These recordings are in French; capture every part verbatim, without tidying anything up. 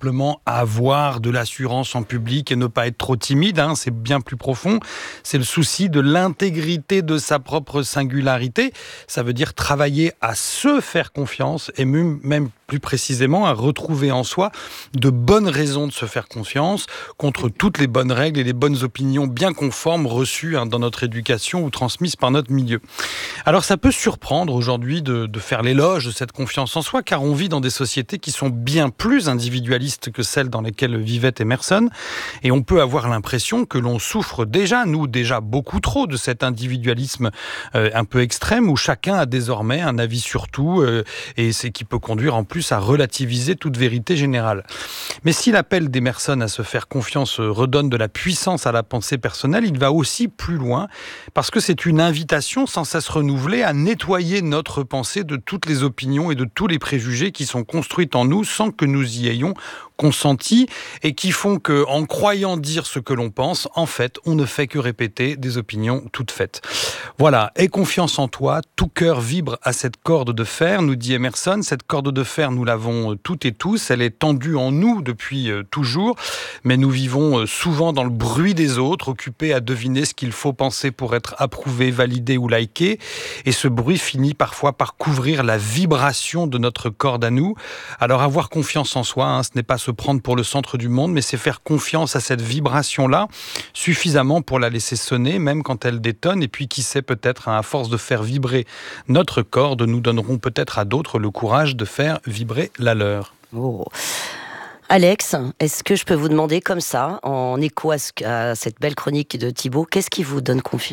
simplement avoir de l'assurance en public et ne pas être trop timide, hein, c'est bien plus profond. C'est le souci de l'intégrité de sa propre singularité. Ça veut dire travailler à se faire confiance et même plus précisément à retrouver en soi de bonnes raisons de se faire confiance contre toutes les bonnes règles et les bonnes opinions bien conformes reçues hein, dans notre éducation ou transmises par notre milieu. Alors ça peut surprendre aujourd'hui de, de faire l'éloge de cette confiance en soi, car on vit dans des sociétés qui sont bien plus individualistes que celles dans lesquelles vivait Emerson, et on peut avoir l'impression que l'on souffre déjà, nous déjà beaucoup trop, de cet individualisme euh, un peu extrême où chacun a désormais un avis sur tout euh, et c'est qui peut conduire en plus à relativiser toute vérité générale. Mais si l'appel d'Emerson à se faire confiance redonne de la puissance à la pensée personnelle, il va aussi plus loin parce que c'est une invitation sans cesse renouvelée à nettoyer notre pensée de toutes les opinions et de tous les préjugés qui sont construits en nous sans que nous y ayons consenti et qui font que, en croyant dire ce que l'on pense, en fait, on ne fait que répéter des opinions toutes faites. Voilà, aie confiance en toi, tout cœur vibre à cette corde de fer, nous dit Emerson. Cette corde de fer, nous l'avons toutes et tous, elle est tendue en nous depuis euh, toujours, mais nous vivons euh, souvent dans le bruit des autres, occupés à deviner ce qu'il faut penser pour être approuvé, validé ou liké, et ce bruit finit parfois par couvrir la vibration de notre corde à nous. Alors avoir confiance en soi, hein, ce n'est pas se prendre pour le centre du monde, mais c'est faire confiance à cette vibration-là, suffisamment pour la laisser sonner, même quand elle détonne, et puis qui sait, peut-être, à force de faire vibrer notre corde, nous donnerons peut-être à d'autres le courage de faire vibrer la leur. Oh. Alex, est-ce que je peux vous demander comme ça, en écho à, ce, à cette belle chronique de Thibaut, qu'est-ce qui vous donne confiance ?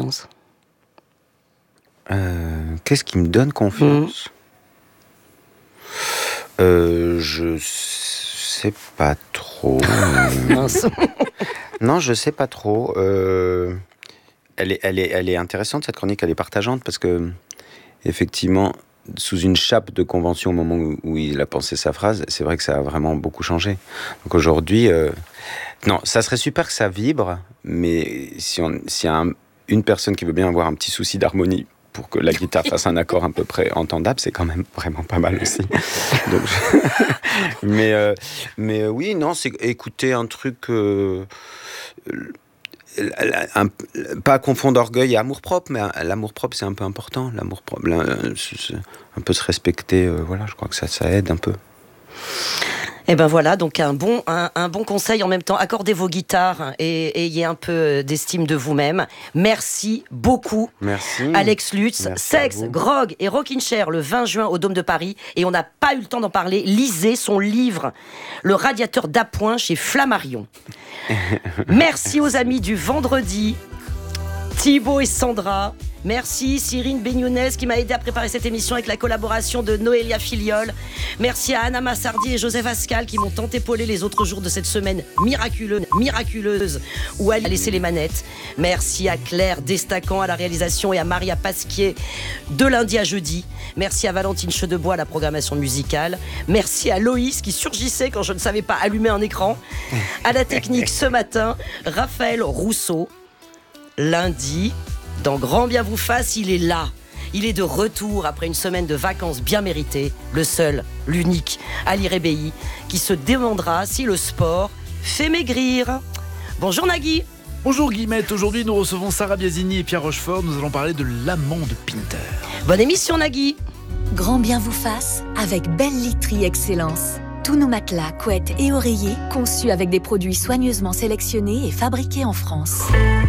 euh, Qu'est-ce qui me donne confiance ? mmh. euh, Je sais pas trop. Non, je sais pas trop. Euh, elle est, elle est, elle est intéressante cette chronique. Elle est partageante parce que effectivement, sous une chape de convention au moment où, où il a pensé sa phrase, c'est vrai que ça a vraiment beaucoup changé. Donc aujourd'hui, euh, non, ça serait super que ça vibre, mais si on, s'il y a un, une personne qui veut bien avoir un petit souci d'harmonie pour que la guitare fasse un accord à peu près entendable, c'est quand même vraiment pas mal aussi. Donc, je... mais, euh, mais euh, oui, non, c'est écouter un truc... Euh, un, pas confondre orgueil et amour-propre, mais l'amour-propre, c'est un peu important. L'amour-propre, un peu se respecter, euh, voilà, je crois que ça, ça aide un peu. Et ben voilà, donc un bon, un, un bon conseil en même temps, accordez vos guitares et, et ayez un peu d'estime de vous-même. Merci beaucoup. Merci. Alex Lutz, Merci Sexe, Grog et Rockin' Chair le vingt juin au Dôme de Paris. Et on n'a pas eu le temps d'en parler. Lisez son livre, Le radiateur d'appoint chez Flammarion. Merci aux amis du vendredi, Thibaut et Sandra. Merci Cyrine Beignonès qui m'a aidé à préparer cette émission avec la collaboration de Noélia Filiol. Merci à Anna Massardi et Joseph Ascal qui m'ont tant épaulé les autres jours de cette semaine miraculeuse, miraculeuse où elle a laissé les manettes. Merci à Claire Destacan à la réalisation et à Maria Pasquier de lundi à jeudi. Merci à Valentine Chedebois à la programmation musicale. Merci à Loïs qui surgissait quand je ne savais pas allumer un écran. À la technique ce matin, Raphaël Rousseau. Lundi, dans Grand Bien vous fasse, il est là. Il est de retour après une semaine de vacances bien méritées. Le seul, l'unique, Ali Rebéi, qui se demandera si le sport fait maigrir. Bonjour Nagui. Bonjour Guillemette, aujourd'hui nous recevons Sarah Biasini et Pierre Rochefort. Nous allons parler de l'amant de Pinter. Bonne émission Nagui. Grand Bien vous fasse avec Belle Literie Excellence. Tous nos matelas, couettes et oreillers conçus avec des produits soigneusement sélectionnés et fabriqués en France.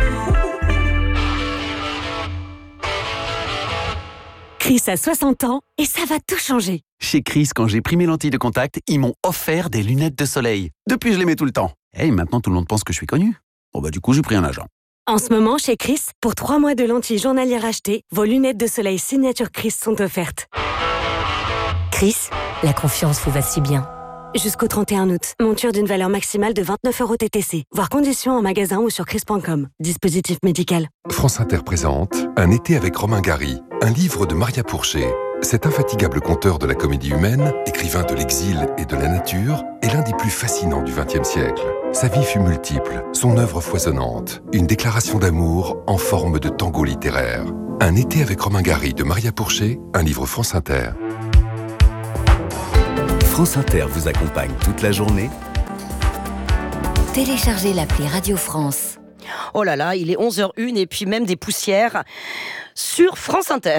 Chris a soixante ans et ça va tout changer. Chez Chris, quand j'ai pris mes lentilles de contact, ils m'ont offert des lunettes de soleil. Depuis, je les mets tout le temps. Et hey, maintenant, tout le monde pense que je suis connu. Bon bah du coup, j'ai pris un agent. En ce moment, chez Chris, pour trois mois de lentilles journalières achetées, vos lunettes de soleil signature Chris sont offertes. Chris, la confiance vous va si bien. Jusqu'au trente et un août. Monture d'une valeur maximale de vingt-neuf euros T T C. Voir conditions en magasin ou sur chris point com. Dispositif médical. France Inter présente Un été avec Romain Gary, un livre de Maria Pourchet. Cet infatigable conteur de la comédie humaine, écrivain de l'exil et de la nature, est l'un des plus fascinants du vingtième siècle. Sa vie fut multiple, son œuvre foisonnante, une déclaration d'amour en forme de tango littéraire. Un été avec Romain Gary de Maria Pourchet, un livre France Inter. France Inter vous accompagne toute la journée Téléchargez l'appli Radio France. Oh là là, il est onze heures une et puis même des poussières sur France Inter.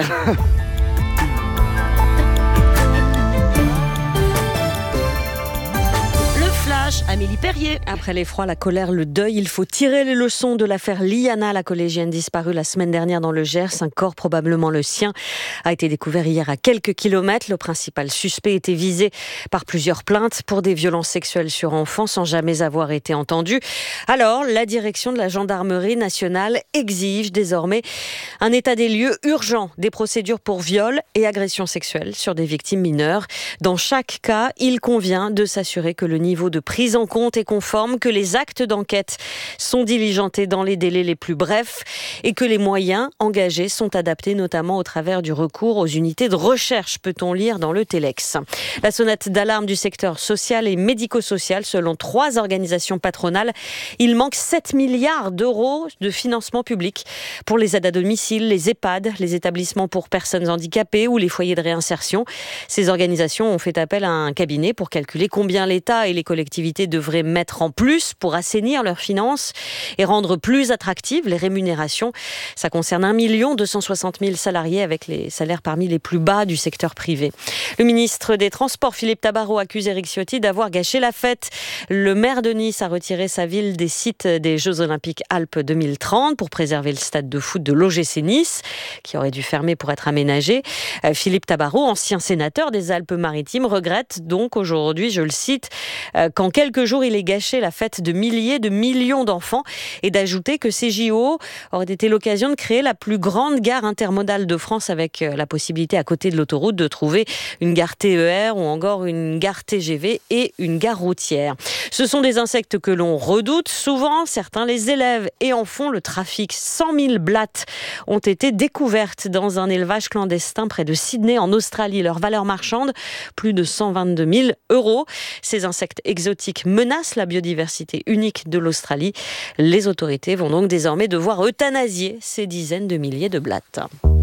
Amélie Perrier. Après l'effroi, la colère, le deuil, il faut tirer les leçons de l'affaire Liana, la collégienne disparue la semaine dernière dans le Gers. Un corps, probablement le sien, a été découvert hier à quelques kilomètres. Le principal suspect était visé par plusieurs plaintes pour des violences sexuelles sur enfants sans jamais avoir été entendu. Alors, la direction de la gendarmerie nationale exige désormais un état des lieux urgent des procédures pour viol et agression sexuelle sur des victimes mineures. Dans chaque cas, il convient de s'assurer que le niveau de prise en compte est conforme, que les actes d'enquête sont diligentés dans les délais les plus brefs et que les moyens engagés sont adaptés, notamment au travers du recours aux unités de recherche, peut-on lire dans le Télex. La sonnette d'alarme du secteur social et médico-social, selon trois organisations patronales, il manque sept milliards d'euros de financement public pour les aides à domicile, les EHPAD, les établissements pour personnes handicapées ou les foyers de réinsertion. Ces organisations ont fait appel à un cabinet pour calculer combien l'État et les collectivités devraient mettre en plus pour assainir leurs finances et rendre plus attractives les rémunérations. Ça concerne un million deux cent soixante mille salariés avec les salaires parmi les plus bas du secteur privé. Le ministre des Transports, Philippe Tabarot, accuse Éric Ciotti d'avoir gâché la fête. Le maire de Nice a retiré sa ville des sites des Jeux Olympiques Alpes deux mille trente pour préserver le stade de foot de l'O G C Nice, qui aurait dû fermer pour être aménagé. Philippe Tabarot, ancien sénateur des Alpes-Maritimes, regrette donc aujourd'hui, je le cite, qu'en quelques jours, il ait gâché la fête de milliers, de millions d'enfants, et d'ajouter que ces J O auraient été l'occasion de créer la plus grande gare intermodale de France, avec la possibilité à côté de l'autoroute de trouver une gare T E R ou encore une gare T G V et une gare routière. Ce sont des insectes que l'on redoute souvent, certains les élèvent et en font le trafic. cent mille blattes ont été découvertes dans un élevage clandestin près de Sydney en Australie. Leur valeur marchande, plus de cent vingt-deux mille euros. Ces insectes exotiques menacent la biodiversité unique de l'Australie. Les autorités vont donc désormais devoir euthanasier ces dizaines de milliers de blattes.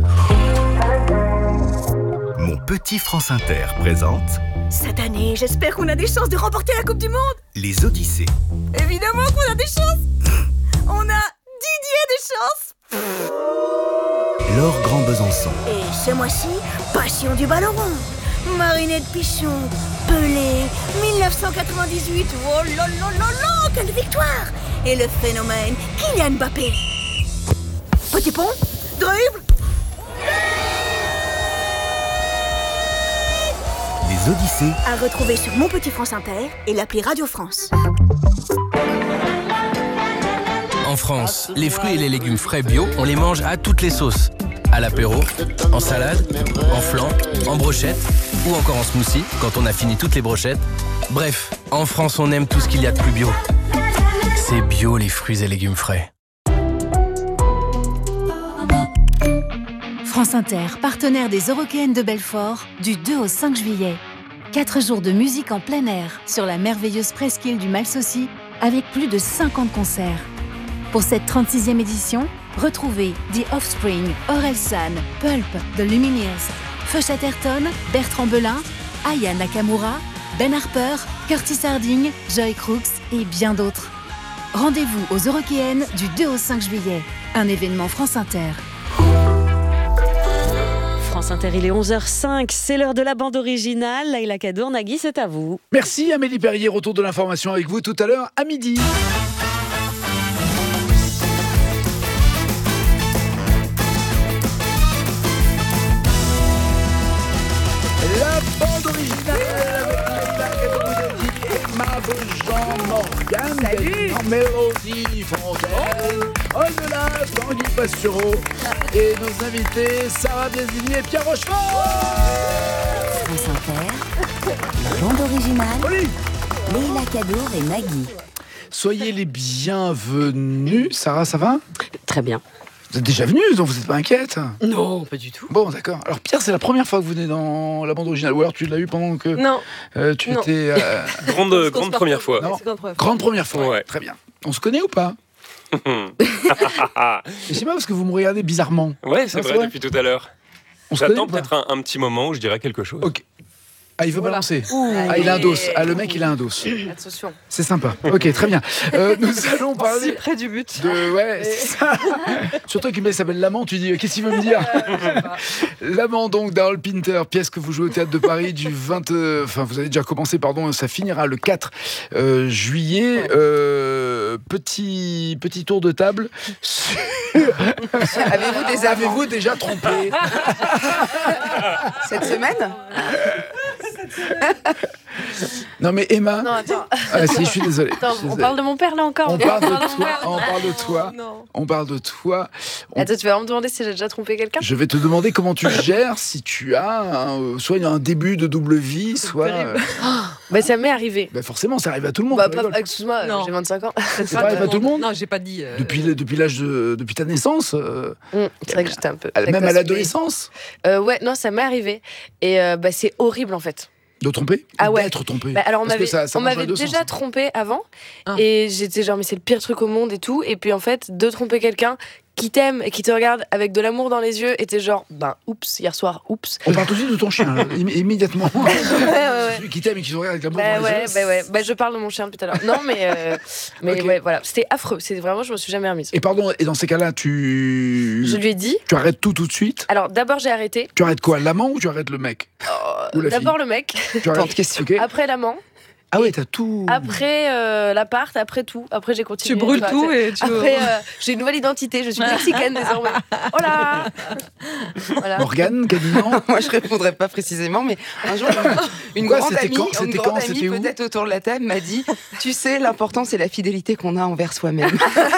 Mon petit France Inter présente... Cette année, j'espère qu'on a des chances de remporter la Coupe du Monde. Les Odyssées. Évidemment qu'on a des chances. On a Didier des chances. Laure Grand Besançon. Et ce mois-ci, passion du ballon rond. Marinette Pichon, Pelé, dix-neuf cent quatre-vingt-dix-huit. Oh là là là là, quelle victoire. Et le phénomène, Kylian Mbappé. Petit pont, dribble. Les Odyssées. À retrouver sur Mon Petit France Inter et l'appli Radio France. En France, les fruits et les légumes frais bio, on les mange à toutes les sauces. À l'apéro, en salade, en flan, en brochette ou encore en smoothie quand on a fini toutes les brochettes. Bref, en France, on aime tout ce qu'il y a de plus bio. C'est bio, les fruits et légumes frais. France Inter, partenaire des Eurockéennes de Belfort, du deux au cinq juillet. Quatre jours de musique en plein air sur la merveilleuse presqu'île du Malsaucy avec plus de cinquante concerts. Pour cette trente-sixième édition, retrouvez The Offspring, Orelsan, Pulp, The Lumineers, Feu Chatterton, Bertrand Belin, Aya Nakamura, Ben Harper, Curtis Harding, Joy Crooks et bien d'autres. Rendez-vous aux Eurockéennes du deux au cinq juillet. Un événement France Inter. France Inter, il est onze heures cinq, c'est l'heure de la bande originale. Laïla Kadour, Nagui, c'est à vous. Merci Amélie Perrier, retour de l'information avec vous tout à l'heure à midi. La bande originale avec Laïla Kadour et Mavo Jean Morgan. Salut. En Mélodie Fontaine, au-delà, Tanguy Pastureau et nos invités Sarah Biasini et Pierre Rochefort. France Inter, la bande originale, oui. Laïla Kadour et Nagui. Soyez les bienvenus. Sarah, ça va? Très bien. Vous êtes déjà venue, donc vous n'êtes pas inquiète? Non, pas du tout. Bon, d'accord. Alors Pierre, c'est la première fois que vous venez dans la bande originale, ou alors tu l'as eu pendant que non. Euh, tu non. étais... Euh... grande grande première fois. Non. Grande première fois, ouais. Très bien. On se connaît ou pas? Je sais pas, parce que vous me regardez bizarrement. Ouais, c'est, vrai, c'est vrai, depuis tout à l'heure. On J'attends peut-être un, un petit moment où je dirai quelque chose. Ok. Ah, il veut Voilà. balancer. Ouh. Ah, il a un dos. Ah, le mec, il a un dos. Attention. C'est sympa. Ok, très bien. Euh, nous allons parler. C'est près du but. De, ouais, c'est ça. Surtout qu'il s'appelle L'Amant, tu dis, qu'est-ce qu'il veut me dire? L'Amant, donc, d'Harold Pinter, pièce que vous jouez au Théâtre de Paris du vingt. Euh, enfin, vous avez déjà commencé, pardon, ça finira le quatre euh, juillet. Euh, petit, petit tour de table. Sur... Avez-vous des amants Avez-vous déjà trompé cette semaine? Non mais Emma. Non, attends. Ah, si, je suis désolé. Attends, Je suis on désolé. parle de mon père là encore. On parle de mon toi. père. On parle de toi. Non. On parle de toi. On- Attends, tu vas me demander si j'ai déjà trompé quelqu'un? Je vais te demander comment tu gères si tu as un, soit un début de double vie, soit. euh, Bah, ça m'est arrivé. bah forcément, ça arrive à tout le monde. Bah, tu pas- rigoles. excuse-moi, Non. j'ai vingt-cinq ans. C'est pas arrivé à tout le monde. Non, j'ai pas dit. euh, Depuis, depuis l'âge de, depuis ta naissance, euh, Mmh, c'est vrai que j'étais un peu. même à précoce, l'adolescence, mais- Euh, ouais, non, ça m'est arrivé. Et euh, bah, c'est horrible en fait. de tromper, Ah ou ouais. d'être trompé. Bah, alors on Parce que m'avait, ça- ça on marche dans m'avait les deux déjà sens. trompé avant Ah. et j'étais genre mais c'est le pire truc au monde et tout, et puis en fait de tromper quelqu'un qui t'aime et qui te regarde avec de l'amour dans les yeux et t'es genre ben oups hier soir oups. On parle tout de suite de ton chien, là, immé- immédiatement. Ouais, ouais, ouais. Celui qui t'aime et qui te regarde avec l'amour Bah dans les ouais, yeux. bah ouais, bah je parle de mon chien depuis tout à l'heure. Non mais euh, mais Ok. ouais voilà, c'était affreux, c'est vraiment je me suis jamais remise. Et pardon, et dans ces cas-là, tu. Je lui ai dit. Tu arrêtes tout tout de suite. Alors d'abord j'ai arrêté. Tu arrêtes quoi, l'amant ou tu arrêtes le mec Ou la D'abord fille le mec. Tu arrêtes- ok. Après l'amant. Ah ouais, t'as tout. Après euh, l'appart, après tout, après j'ai continué. Tu brûles vois, tout c'est- et tu- Après euh, j'ai une nouvelle identité, je suis mexicaine désormais. Oh là. Voilà. Morgane, Camillan. Moi, je répondrai pas précisément, mais un jour, une Quoi, grande c'était amie, quand une C'était grande quand amie C'était où peut-être autour de la table, m'a dit Tu sais, l'important, c'est la fidélité qu'on a envers soi-même.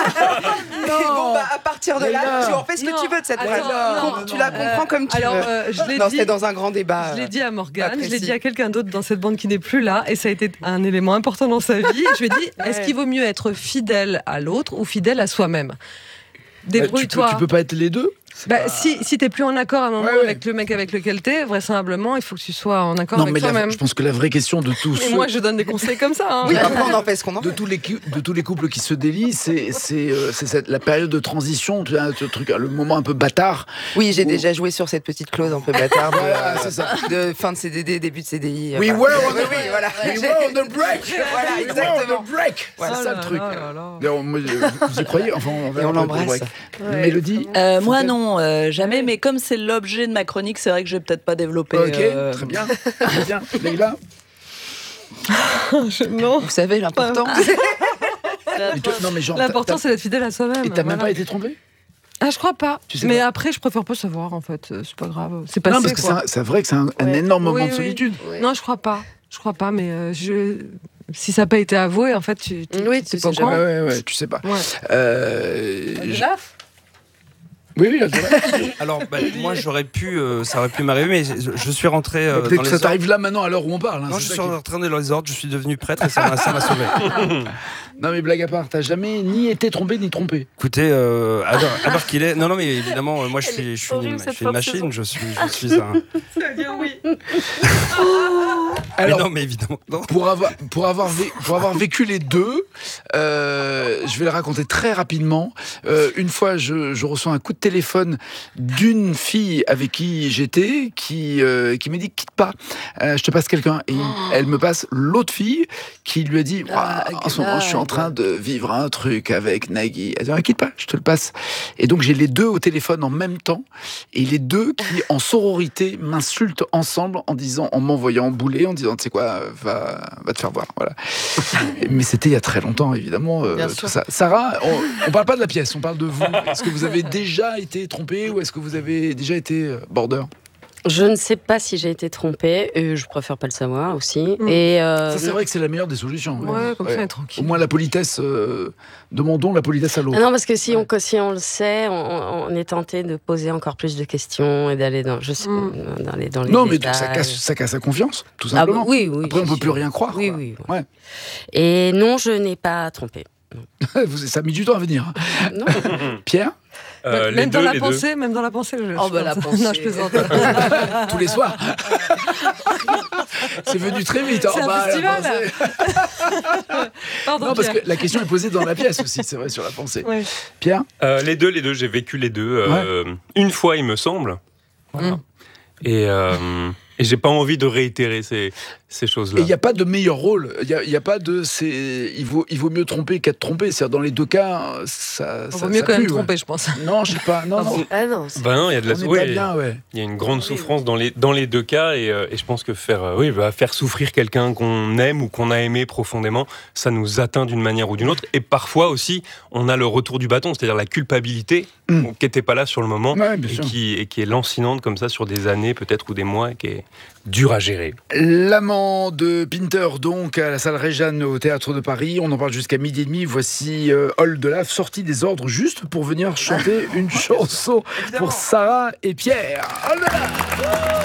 Et bon, bah, à partir de Mais là, là. tu en fais ce que Non, tu veux de cette attends, phrase. non, Com- non, tu non. la comprends comme tu Alors, veux. euh, je l'ai non, dit- c'était dans un grand débat. Je l'ai dit à Morgane, pas je l'ai précis. dit à quelqu'un d'autre dans cette bande qui n'est plus là, et ça a été un élément important dans sa vie. Je lui ai dit, est-ce Ouais. qu'il vaut mieux être fidèle à l'autre ou fidèle à soi-même? Bah, tu, peux, Débrouille-toi. tu peux pas être les deux. C'est Bah, pas- si si t'es plus en accord à un moment Ouais, ouais. avec le mec avec lequel t'es, vraisemblablement, il faut que tu sois en accord Non, avec mais la- toi-même. je pense que la vraie question de tous Et ceux- moi, je donne des conseils comme ça. hein. Oui, après, on en fait ce qu'on en de fait. tous les cou- de tous les couples qui se délient, c'est c'est euh, c'est cette- la période de transition, tu vois, ce truc, le moment un peu bâtard. Oui, j'ai Où- déjà joué sur cette petite clause un peu bâtarde. Voilà, euh, c'est ça. De fin de C D D, début de C D I. We enfin. were on Oui, the oui, voilà. We were on the break. Voilà, We were exactement. on the break. Voilà. C'est ça Oh le là truc. là là là. D'ailleurs, moi, je- vous y croyez Enfin, on, verra Et on après pour le l'embrasse. break. Mélodie. Euh, moi non, euh, jamais, mais comme c'est l'objet de ma chronique, c'est vrai que je vais peut-être pas développer. Ok, euh, très bien, très bien. Leïla. Je- non. Vous savez, l'important. Mais toi- non, mais genre, t'as- L'important, t'as- c'est d'être fidèle à soi-même. Et t'as même voilà. pas été trompé Ah, je crois pas. Tu sais Mais pas. après, je préfère pas savoir, en fait. euh, C'est pas grave. C'est passé, Non, parce que c'est quoi. un- c'est vrai que c'est un, un Ouais. énorme moment Oui, de oui. solitude. Non, je crois pas. Je crois pas, mais euh, je... si ça n'a pas été avoué, en fait, tu, tu, Oui, tu sais tu pas sais au courant. Ouais, ouais, ouais, tu sais pas. Ouais. Euh, je- Là, Oui, oui, là, c'est vrai. Alors, bah, moi, j'aurais pu, euh, ça aurait pu m'arriver, mais je, je suis rentré euh, Peut-être dans que les ça ordres. t'arrive là maintenant à l'heure où on parle. hein, Non, c'est je ça suis qui- rentré dans les ordres, je suis devenu prêtre et ça m'a ça m'a sauvé. Non, mais blague à part, t'as jamais ni été trompé ni trompé. Écoutez, euh, à l'heure- à l'heure qu'il est. Non, non, mais évidemment, euh, moi, je suis, je suis, horrible, une, cette je suis une force. machine, je suis, je suis un. Ça veut dire oui. Alors, mais non, mais évidemment, non. Pour avoir, pour, avoir vé- pour avoir vécu les deux, euh, je vais le raconter très rapidement. Euh, une fois, je, je reçois un coup de téléphone d'une fille avec qui j'étais, qui, euh, qui m'a dit « quitte pas, euh, je te passe quelqu'un ». Et elle me passe l'autre fille qui lui a dit Ah, « en ce moment, je suis en train de vivre un truc avec Nagui ». Elle dit ah, « quitte pas, je te le passe ». Et donc, j'ai les deux au téléphone en même temps, et les deux qui, en sororité, m'insultent ensemble en disant, en m'envoyant bouler, en disant, tu sais quoi, va, va te faire voir, voilà. Mais c'était il y a très longtemps, évidemment, euh, Bien tout sûr. ça. Sarah, on, on parle pas de la pièce, on parle de vous. Est-ce que vous avez déjà été trompée ou est-ce que vous avez déjà été euh, border? Je ne sais pas si j'ai été trompée, et je préfère pas le savoir aussi. Mm. Et euh, Ça, c'est vrai que c'est la meilleure des solutions. Ouais, comme ça, on est tranquille. Au moins, la politesse, euh, demandons la politesse à l'autre. Ah non, parce que si on, si on le sait, on, on est tenté de poser encore plus de questions et d'aller dans, je sais, Mm. dans les dans les Non, mais détails. ça casse, ça casse la confiance, tout Ah, simplement. bah, oui, oui. Après, on c'est peut plus sûr. rien croire. Oui, quoi. oui. Ouais. Et non, je n'ai pas trompé. Vous- ça a mis du temps à venir. Non. Pierre Euh, les même, dans deux, la les deux. pensée, même dans la pensée, je Oh, je bah, la pense- pensée. Non, je plaisante. Tous les soirs. C'est venu très vite. C'est Oh, un bah, la festival, pensée. Pardon, Non, parce que Pierre. la question est posée dans la pièce aussi, c'est vrai, sur la pensée. Ouais. Pierre Euh, les deux, les deux, j'ai vécu les deux. euh, Une fois, il me semble. Voilà. Mm. Et, euh, Et j'ai pas envie de réitérer ces, ces choses-là. Et il n'y a pas de meilleur rôle. Il y a, y a pas de. C'est, il vaut, il vaut mieux tromper qu'être trompé. C'est-à-dire dans les deux cas, ça. Il ça, vaut mieux ça quand pue, même ouais. tromper, je pense. Non, je sais pas. Non, non. Ah non. Bah non, il y a de la. On est Oui, pas bien, ouais. Il y a une grande souffrance dans les dans les deux cas, et, euh, et je pense que faire, euh, oui, bah, faire souffrir quelqu'un qu'on aime ou qu'on a aimé profondément, ça nous atteint d'une manière ou d'une autre. Et parfois aussi, on a le retour du bâton, c'est-à-dire la culpabilité mm. qui n'était pas là sur le moment, ouais, et, qui, et qui est lancinante comme ça sur des années peut-être ou des mois, et qui est dur à gérer. L'amant de Pinter, donc, à la salle Réjeanne au Théâtre de Paris. On en parle jusqu'à midi et demi. Voici euh, Hall de Lave, sorti des ordres juste pour venir chanter une chanson pour Sarah et Pierre. Hall de Lave.